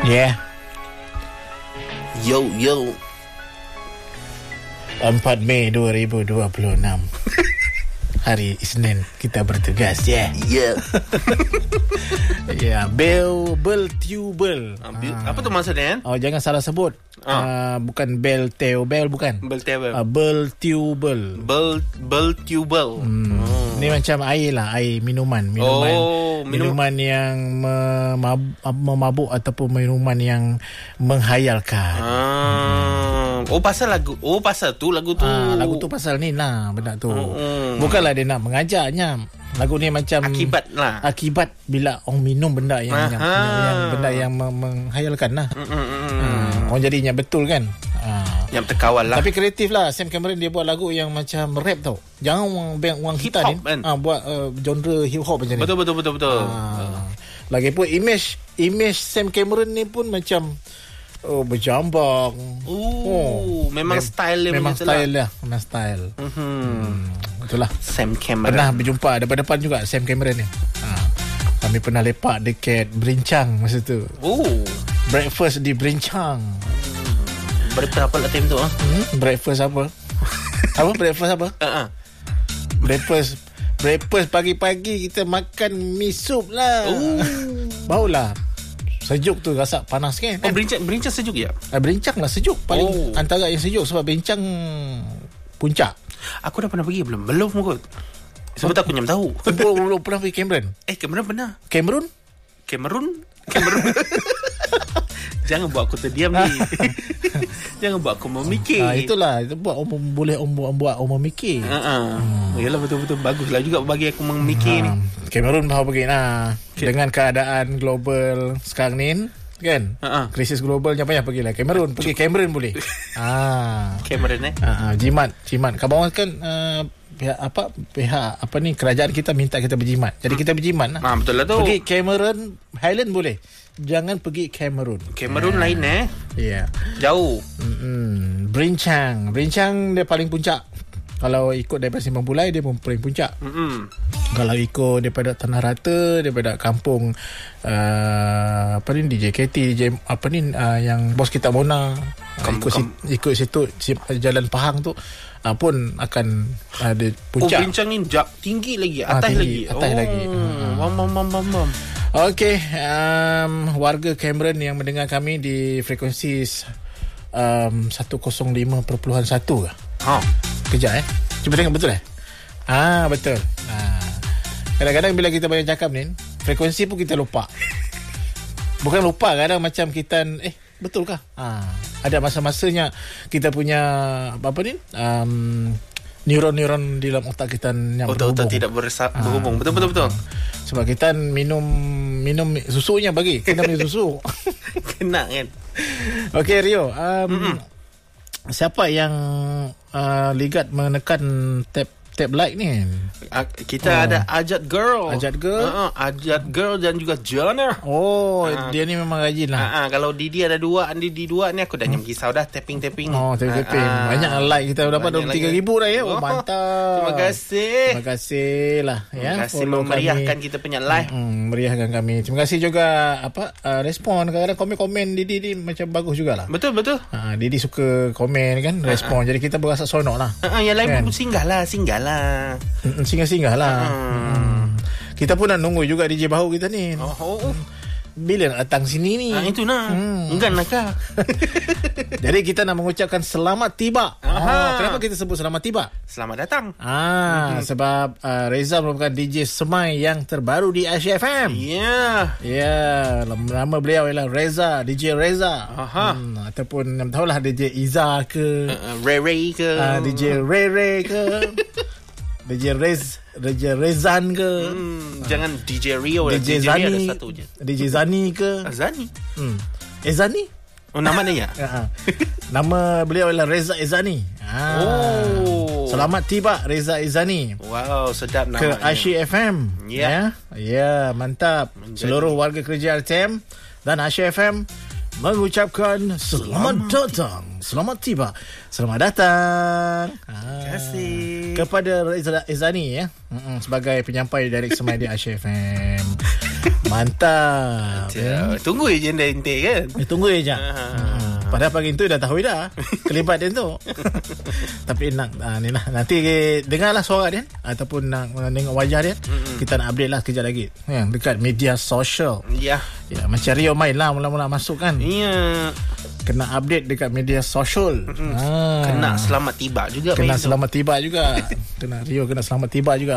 Yeah. Yo. 4 Mei 2026. Hari Isnin kita bertugas. Yeah. Ya, bel tubel. Apa tu maksudnya? Oh, jangan salah sebut. Bukan bel teobel, bukan. Bel tubel. Bel tubel. Bel tubel. Ni macam air lah, air minuman. Minuman yang memabuk ataupun minuman yang menghayalkan. Pasal lagu. Pasal tu lagu tu. Lagu tu pasal ni lah benda tu. Bukanlah dia nak mengajaknya. Lagu ni macam akibat bila orang minum benda yang benda yang menghayalkan lah. Orang jadinya betul kan. Yang terkawal lah. Tapi kreatif lah. Sam Cameron dia buat lagu yang macam rap tau. Jangan orang kita ni kan? buat genre hip hop macam ni. Betul. Lagipun image Sam Cameron ni pun macam berjambang. Memang style dia memang macam style lah. Memang style. Itulah. Sam Cameron. Pernah berjumpa depan-depan juga Sam Cameron ni. Kami pernah lepak dekat Berincang masa tu. Breakfast di Berincang. Breakfast apa lah time tu? Breakfast apa? Breakfast apa? Breakfast pagi-pagi kita makan mi sup lah. Baulah. Sejuk tu, rasa panas kan? Berincang sejuk ya? Berincang lah sejuk. Paling antara yang sejuk sebab Berincang puncak. Aku dah pernah pergi belum? Belum kot. Sebab aku nyam tahu. Belum pernah pergi Cameron. Cameron pernah. Cameron? Jangan buat aku terdiam ni. Jangan buat aku memikir. Itulah, itu buat boleh buat orang memikir. Yalah, betul-betul baguslah juga bagi aku memikir ni. Cameron bahawa pergi dengan keadaan global sekarang ni kan, krisis globalnya payah pergilah Cameron. Pergi Cameron boleh. Cameron jimat. Kamu kan pihak kerajaan kita minta kita berjimat. Jadi kita berjimat lah. Betul lah tu. Pergi Cameron Highland boleh. Jangan pergi Cameron. Lain Ya. Jauh. Berincang dia paling puncak. Kalau ikut daripada Simpang Pulai, dia pun paling puncak. Kalau ikut daripada Tanah Rata, daripada kampung DJ KT, yang bos kita Mona, ikut situ Jalan Pahang tu pun akan ada puncak. Berincang ni tinggi lagi, atas lagi. Okey, warga Cameron yang mendengar kami di frekuensi 105.1 ke? Kejap cuba tengok betul betul. Kadang-kadang bila kita banyak cakap ni, frekuensi pun kita lupa. Bukan lupa, kadang macam kita betulkah? Ada masa-masanya kita punya neuron-neuron di dalam otak kita yang otak tidak berhubung. Betul. Sebab kita minum susunya bagi. Kita minum susu. Kena kan. Okey Rio, siapa yang ligat menekan tab like ni? Kita ada Ajat Girl. Ajat Girl dan juga Jana. Dia ni memang rajin lah. Kalau Didi ada dua ni aku dah nyam kisau dah tapping. Tapping. Banyak like kita dapat 3,000 dah ya. Mantap. Terima kasih lah ya. Terima kasih memeriahkan kita punya live. Meriahkan kami. Terima kasih juga respon. Kadang-kadang komen Didi ni macam bagus jugalah. Betul. Didi suka komen kan, respon. Jadi kita berasa sonok lah. Yang lain pun singgah lah. Singgah lah. Kita pun nak nunggu juga DJ Bahu kita ni. Bila nak datang sini ni? Itu nak. Enggan nak kah? Jadi kita nak mengucapkan selamat tiba. Kenapa kita sebut selamat tiba? Selamat datang. Sebab Reza merupakan DJ Semai yang terbaru di Asia FM. Ya. Nama beliau ialah Reza, DJ Reza. Ataupun tahulah DJ Iza ke, Ray ke, DJ Ray ke. DJ Rezan ke, jangan DJ Rio, DJ Zani ada satu je. DJ Zani ke? Zani? Zani? Nama dia ya? Nama beliau adalah Reza Ezani. Selamat tiba Reza Ezani. Wow, sedap namanya. Ke Asia FM. Ya, mantap. Seluruh warga kerja RTM dan Asia FM mengucapkan selamat datang, selamat tiba, selamat datang. Terima kasih kepada Reza Ezani ya, sebagai penyampai dari Semai di Asia FM. Mantap. Tunggu je dia intik kan. Tunggu je. Padahal pagi tu dah tahu dah kelibat dia tu. Tapi nak ni lah, nanti dengarlah suara dia ataupun nak tengok wajah dia. Kita nak update lah sekejap lagi dekat media sosial. Ya, macam Rio main lah mula-mula masuk kan. Ya, kena update dekat media sosial. Kena selamat tiba juga. Kena selamat tiba juga. Rio kena selamat tiba juga.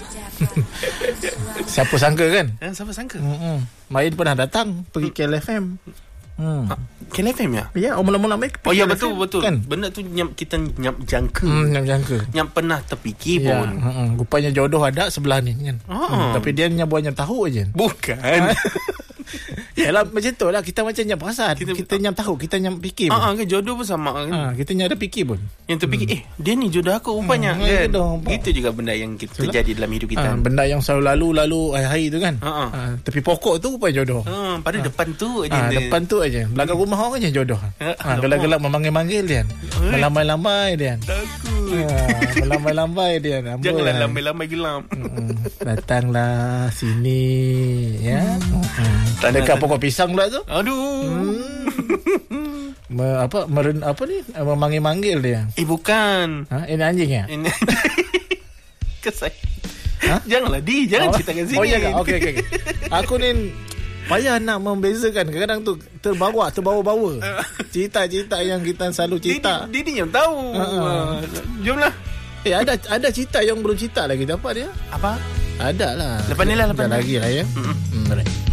Siapa sangka kan? Siapa sangka? Main pernah datang pergi KLFM. KLFM ya? Ya, mula-mula main. Oh ya, betul kan? Benda tu kita jangka. Yang pernah terfikir pun. Rupanya jodoh ada sebelah ni kan. Tapi dia buatnya tahu aja. Bukan. Yalah, macam tu lah. Kita macam nyam perasan. Kita nyam tahu. Kita nyam fikir pun. Kan jodoh pun sama kan. Kita nyam ada fikir pun. Yang terfikir dia ni jodoh aku rupanya kan. Itu juga benda yang terjadi dalam hidup kita. Benda yang selalu lalu hari tu kan. Tapi pokok tu rupanya jodoh. Pada depan tu aja. Depan tu aja. Belakang rumah orang je jodoh. Gelak-gelak memanggil-manggil dia. Melambai-lambai dia. Takut. Melambai-lambai dia. Janganlah lambai-lambai gelam. Datanglah sini ya. Dekat pokok pisang pula tu. Aduh. Apa ni? Memanggil-manggil dia. Bukan. Ini anjing ya? Ini kesai. Janganlah jangan ceritakan sini. Oh ya ke? Okey. Aku ni payah nak membezakan. Kadang-kadang tu terbawa-bawa. Cerita-cerita yang kita selalu cerita. Dia ni yang tahu. Jomlah. Ada cerita yang belum cerita lagi. Dapat dia? Apa? Ada lah. Lepas ni lah. Lagi lah ya. Baik.